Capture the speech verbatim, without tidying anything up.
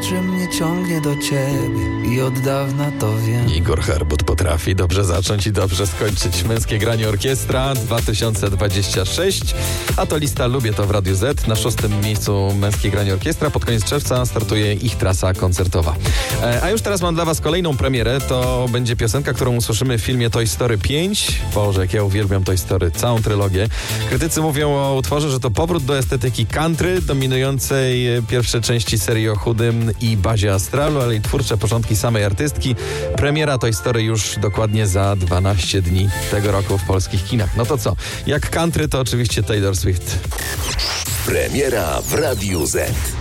że mnie ciągnie do ciebie i od dawna to wiem. Igor Herbut potrafi dobrze zacząć i dobrze skończyć. Męskie granie orkiestra dwa tysiące dwudziesty szósty, a to lista Lubię to w Radiu Z. Na szóstym miejscu Męskie granie orkiestra. Pod koniec czerwca startuje ich trasa koncertowa. E, a już teraz mam dla was kolejną premierę. To będzie piosenka, którą usłyszymy w filmie Toy Story pięć. Boże, jak ja uwielbiam Toy Story, całą trylogię. Krytycy mówią o utworze, że to powrót do estetyki country, dominującej pierwsze części serii o Chudym i Bazie Astralu, ale i twórcze początki samej artystki. Premiera Toy Story już dokładnie za dwanaście dni tego roku w polskich kinach. No to co? Jak country, to oczywiście Taylor Swift. Premiera w Radiu Z.